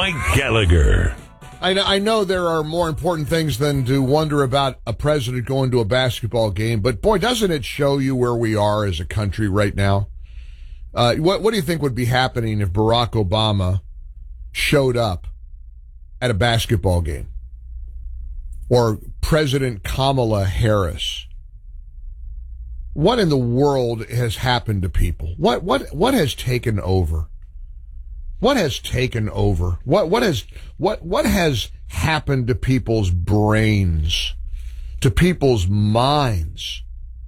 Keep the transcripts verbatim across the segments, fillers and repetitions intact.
Mike Gallagher. I know, I know there are more important things than to wonder about a president going to a basketball game, but boy, doesn't it show you where we are as a country right now? Uh, what, what do you think would be happening if Barack Obama showed up at a basketball game? Or President Kamala Harris? What in the world has happened to people? What what what has taken over? What has taken over? What what has what what has happened to people's brains, to people's minds,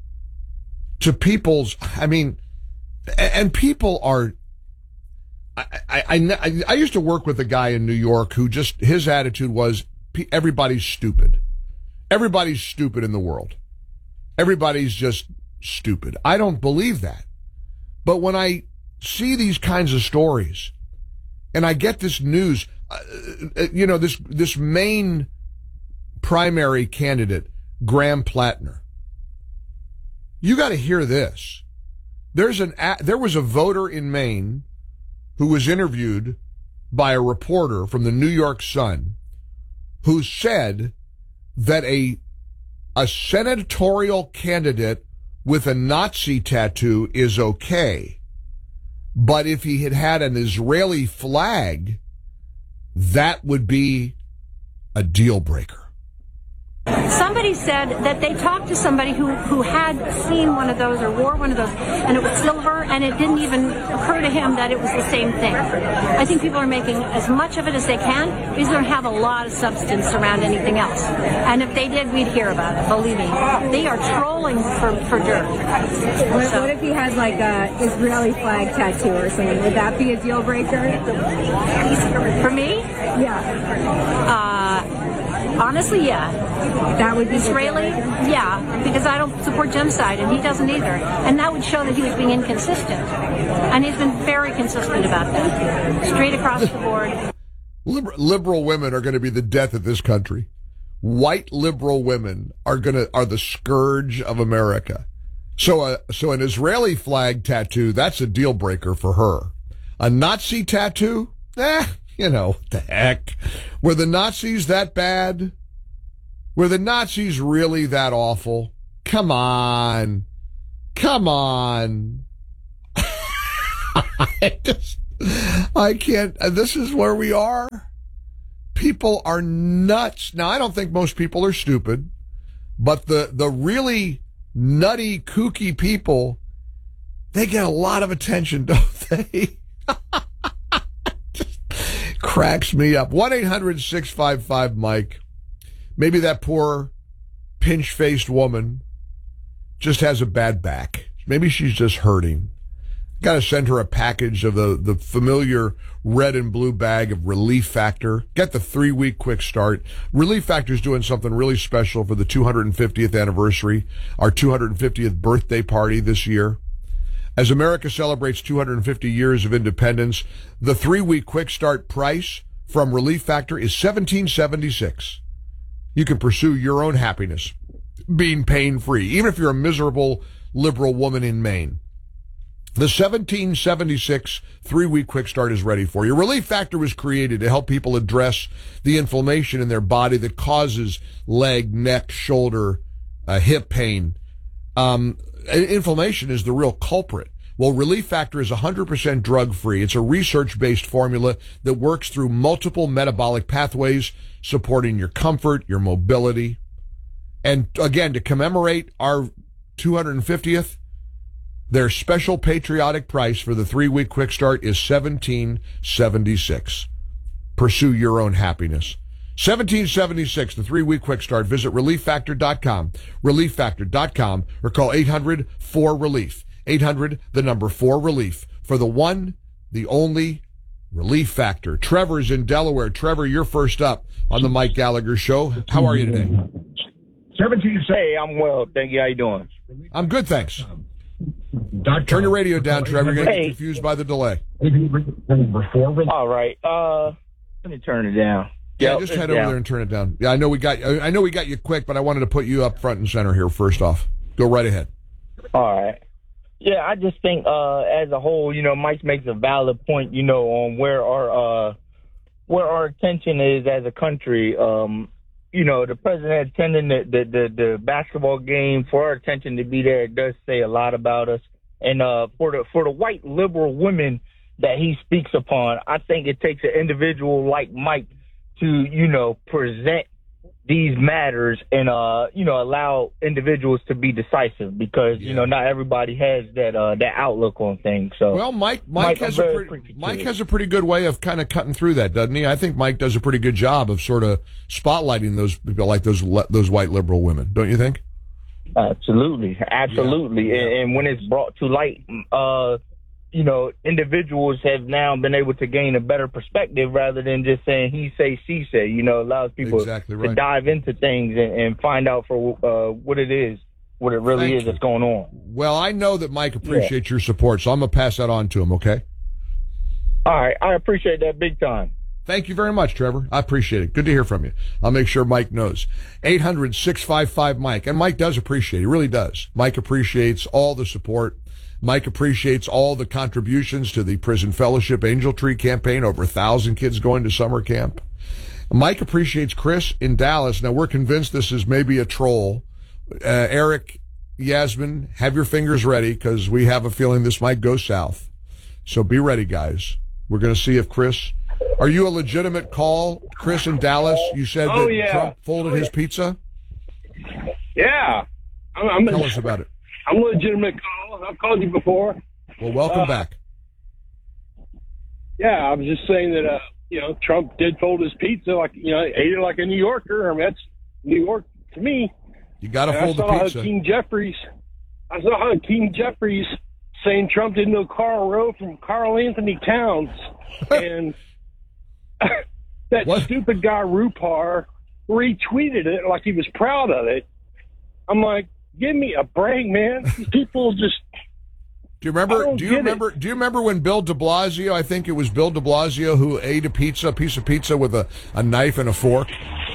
to people's? I mean, and people are. I I I, I used to work with a guy in New York who just his attitude was everybody's stupid, everybody's stupid in the world, everybody's just stupid. I don't believe that, but when I see these kinds of stories. And I get this news, uh, you know, this this Maine primary candidate, Graham Plattner. You got to hear this. There's an there was a voter in Maine who was interviewed by a reporter from the New York Sun who said that a a senatorial candidate with a Nazi tattoo is okay. But if he had had an Israeli flag, that would be a deal breaker. Somebody said that they talked to somebody who, who had seen one of those or wore one of those, and it was silver, and it didn't even occur to him that it was the same thing. I think people are making as much of it as they can because they don't have a lot of substance around anything else. And if they did, we'd hear about it, believe me. They are trolling for, for dirt. What, So, what if he had like a Israeli flag tattoo or something? Would that be a deal breaker? for me, Yeah. uh, honestly, yeah. That would be Israeli, yeah, because I don't support genocide, and he doesn't either. And that would show that he was being inconsistent. And he's been very consistent about that, straight across the board. Liber- liberal women are going to be the death of this country. White liberal women are going to are the scourge of America. So, uh, so an Israeli flag tattoo, that's a deal breaker for her. A Nazi tattoo, eh, you know, what the heck? Were the Nazis that bad? Were the Nazis really that awful? Come on. Come on. I just, I can't, this is where we are. People are nuts. Now, I don't think most people are stupid, but the, the really nutty, kooky people, they get a lot of attention, don't they? Just cracks me up. one eight hundred six five five Mike. Maybe that poor pinch-faced woman just has a bad back. Maybe she's just hurting. Got to send her a package of the, the familiar red and blue bag of Relief Factor. Get the three-week quick start. Relief Factor is doing something really special for the two hundred fiftieth anniversary, our two hundred fiftieth birthday party this year. As America celebrates two hundred fifty years of independence, the three-week quick start price from Relief Factor is seventeen seventy-six. You can pursue your own happiness, being pain-free, even if you're a miserable liberal woman in Maine. The seventeen seventy-six three-week quick start is ready for you. Relief Factor was created to help people address the inflammation in their body that causes leg, neck, shoulder, uh, hip pain. Um, inflammation is the real culprit. Well, Relief Factor is one hundred percent drug-free. It's a research-based formula that works through multiple metabolic pathways, supporting your comfort, your mobility. And again, to commemorate our two hundred fiftieth, their special patriotic price for the three-week quick start is seventeen seventy-six. Pursue your own happiness. seventeen seventy-six, the three-week quick start. Visit relief factor dot com, relief factor dot com, or call eight hundred four relief. eight hundred, the number four relief, for the one, the only Relief Factor. Trevor's in Delaware. Trevor, you're first up on the Mike Gallagher Show. How are you today? seventeen Hey, I'm well. Thank you. How you doing? I'm good, thanks. Turn your radio down, Trevor. You're going to get confused by the delay. All right. Uh, let me turn it down. Yeah, Yep, just it's head over down. there and turn it down. Yeah, I know we got I know we got you quick, but I wanted to put you up front and center here first off. Go right ahead. All right. Yeah, I just think uh, as a whole, you know, Mike makes a valid point, you know, on where our uh, where our attention is as a country. Um, you know, the president attending the, the, the, the basketball game, for our attention to be there, it does say a lot about us. And uh, for the for the white liberal women that he speaks upon, I think it takes an individual like Mike to, you know, present these matters and, uh, you know, allow individuals to be decisive because, yeah. you know, not everybody has that uh, that outlook on things. So, well, Mike, Mike, Mike has a pretty, Mike has a pretty good way of kind of cutting through that, doesn't he? I think Mike does a pretty good job of sort of spotlighting those people like those those white liberal women, don't you think? Absolutely, absolutely. Yeah. And, and when it's brought to light, uh, you know, individuals have now been able to gain a better perspective rather than just saying he say, she say. You know, allows people exactly right. to dive into things and, and find out for uh, what it is, what it really Thank is you. that's going on. Well, I know that Mike appreciates yeah. your support, so I'm going to pass that on to him, okay? All right. I appreciate that big time. Thank you very much, Trevor. I appreciate it. Good to hear from you. I'll make sure Mike knows. eight hundred, six five five, Mike. And Mike does appreciate it. He really does. Mike appreciates all the support. Mike appreciates all the contributions to the Prison Fellowship Angel Tree campaign, over a thousand kids going to summer camp. Mike appreciates Chris in Dallas. Now, we're convinced this is maybe a troll. Uh, Eric, Yasmin, have your fingers ready because we have a feeling this might go south. So be ready, guys. We're going to see if Chris... Are you a legitimate call, Chris in Dallas? You said oh, that yeah. Trump folded oh, his yeah. pizza? Yeah. I'm, I'm Tell a, us about it. I'm a legitimate call. I've called you before. Well, welcome uh, back. Yeah, I was just saying that, uh, you know, Trump did fold his pizza like, you know, ate it like a New Yorker. I mean, that's New York to me. You got to and fold the I saw pizza. How King Jeffries, I saw how King Jeffries saying Trump didn't know Karl Rove from Carl Anthony Towns. And that What? stupid guy Rupar retweeted it like he was proud of it. I'm like, give me a break, man. These people just. Do you remember? I don't Do you get remember? it. Do you remember when Bill De Blasio? I think it was Bill De Blasio who ate a pizza, a piece of pizza with a, a knife and a fork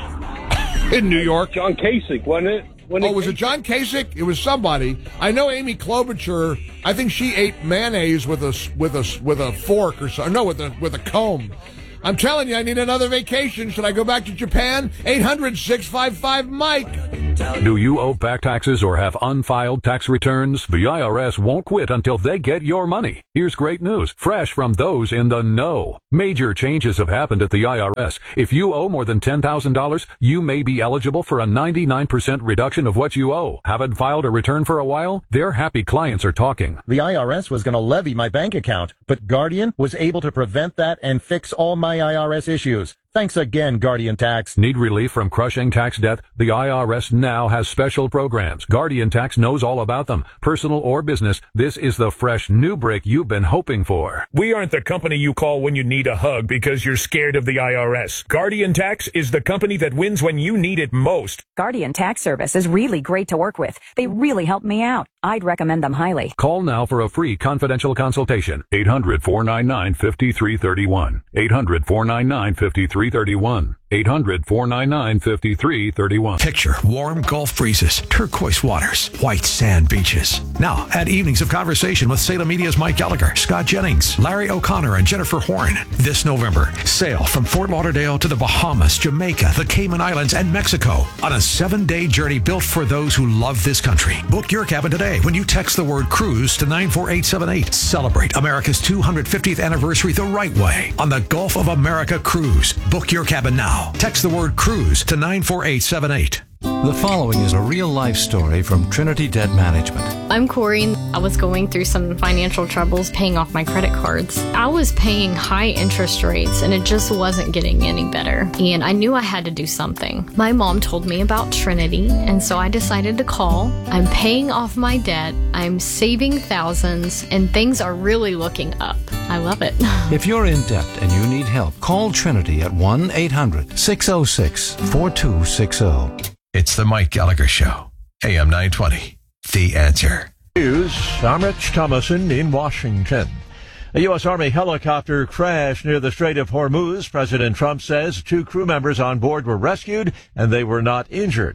in New York. John Kasich, wasn't it? Wasn't Oh, was it John Kasich? It was somebody. I know Amy Klobuchar. I think she ate mayonnaise with a with a with a fork or so. No, with a with a comb. I'm telling you, I need another vacation. Should I go back to Japan? eight hundred, six five five, Mike. Do you owe back taxes or have unfiled tax returns? The I R S won't quit until they get your money. Here's great news, fresh from those in the know. Major changes have happened at the I R S. If you owe more than ten thousand dollars, you may be eligible for a ninety-nine percent reduction of what you owe. Haven't filed a return for a while? Their happy clients are talking. The I R S was going to levy my bank account, but Guardian was able to prevent that and fix all my I R S issues. Thanks again, Guardian Tax. Need relief from crushing tax debt? The I R S now has special programs. Guardian Tax knows all about them. Personal or business, this is the fresh new break you've been hoping for. We aren't the company you call when you need a hug because you're scared of the I R S. Guardian Tax is the company that wins when you need it most. Guardian Tax Service is really great to work with. They really helped me out. I'd recommend them highly. Call now for a free confidential consultation. eight hundred, four nine nine, five three three one. eight hundred, four nine nine, five three three one. eight hundred, four nine nine, five three three one. Picture warm Gulf breezes, turquoise waters, white sand beaches. Now, add evenings of conversation with Salem Media's Mike Gallagher, Scott Jennings, Larry O'Connor, and Jennifer Horn. This November, sail from Fort Lauderdale to the Bahamas, Jamaica, the Cayman Islands, and Mexico on a seven-day journey built for those who love this country. Book your cabin today when you text the word cruise to nine four eight seven eight. Celebrate America's two hundred fiftieth anniversary the right way on the Gulf of America Cruise. Book your cabin now. Text the word cruise to nine four eight seven eight. The following is a real-life story from Trinity Debt Management. I'm Corey. I was going through some financial troubles paying off my credit cards. I was paying high interest rates and it just wasn't getting any better. And I knew I had to do something. My mom told me about Trinity, and so I decided to call. I'm paying off my debt. I'm saving thousands, and things are really looking up. I love it. If you're in debt and you need help, call Trinity at one eight hundred, six oh six, four two six oh. It's the Mike Gallagher Show. A M nine twenty. The Answer. News. I'm Rich Thomason in Washington. A U S. Army helicopter crashed near the Strait of Hormuz. President Trump says two crew members on board were rescued and they were not injured.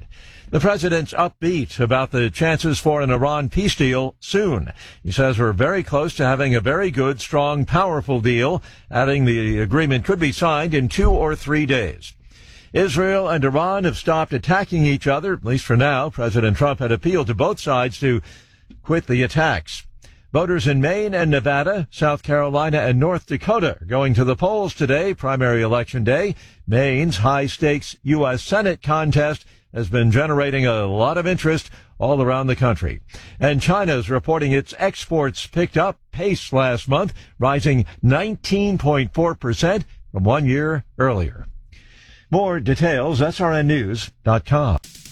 The president's upbeat about the chances for an Iran peace deal soon. He says we're very close to having a very good, strong, powerful deal, adding the agreement could be signed in two or three days. Israel and Iran have stopped attacking each other, at least for now. President Trump had appealed to both sides to quit the attacks. Voters in Maine and Nevada, South Carolina, and North Dakota are going to the polls today, primary election day. Maine's high-stakes U S Senate contest has been generating a lot of interest all around the country. And China's reporting its exports picked up pace last month, rising nineteen point four percent from one year earlier. More details, S R N news dot com.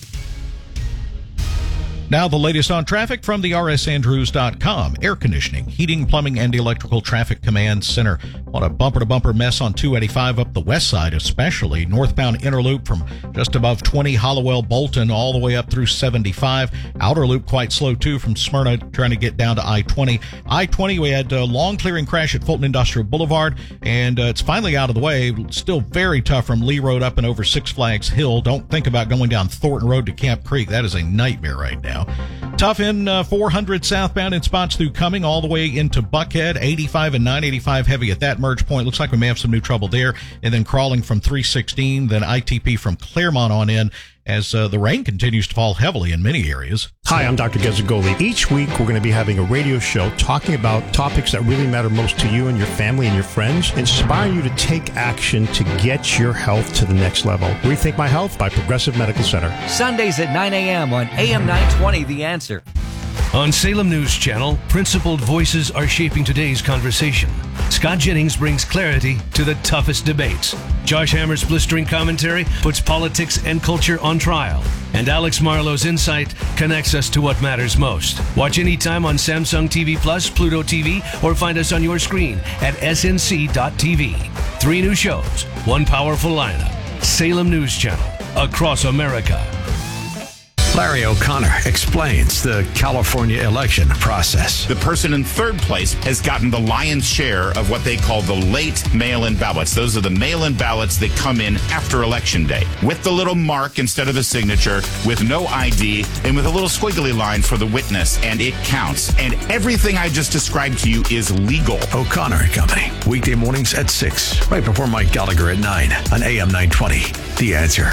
Now the latest on traffic from the R S Andrews dot com. Air conditioning, heating, plumbing, and electrical traffic command center. What a bumper-to-bumper mess on two eighty-five up the west side, especially northbound inner loop from just above twenty Hollowell Bolton all the way up through seventy-five. Outer loop quite slow too from Smyrna trying to get down to I twenty. I twenty, we had a long clearing crash at Fulton Industrial Boulevard, and uh, it's finally out of the way. Still very tough from Lee Road up and over Six Flags Hill. Don't think about going down Thornton Road to Camp Creek. That is a nightmare right now. Tough in uh, four hundred southbound in spots through Cumming all the way into Buckhead. eighty-five and nine eighty-five heavy at that merge point. Looks like we may have some new trouble there. And then crawling from three sixteen, then I T P from Claremont on in as uh, the rain continues to fall heavily in many areas. Hi, I'm Doctor Gezzagoli. Each week we're going to be having a radio show talking about topics that really matter most to you and your family and your friends, inspire you to take action to get your health to the next level. Rethink My Health by Progressive Medical Center. Sundays at nine a.m. on A M nine twenty, The Answer. On Salem News Channel, principled voices are shaping today's conversation. Scott Jennings brings clarity to the toughest debates. Josh Hammer's blistering commentary puts politics and culture on trial. And Alex Marlowe's insight connects us to what matters most. Watch anytime on Samsung T V Plus, Pluto T V, or find us on your screen at S N C dot T V. Three new shows, one powerful lineup. Salem News Channel, across America. Larry O'Connor explains the California election process. The person in third place has gotten the lion's share of what they call the late mail-in ballots. Those are the mail-in ballots that come in after Election Day, with the little mark instead of the signature, with no I D, and with a little squiggly line for the witness, and it counts. And everything I just described to you is legal. O'Connor and Company, weekday mornings at six, right before Mike Gallagher at nine on A M nine twenty. The Answer.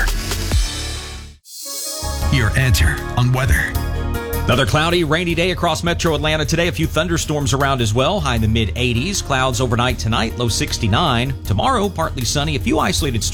Your answer on weather. Another cloudy, rainy day across metro Atlanta today. A few thunderstorms around as well. High in the mid eighties. Clouds overnight tonight, low sixty-nine. Tomorrow, partly sunny. A few isolated storms.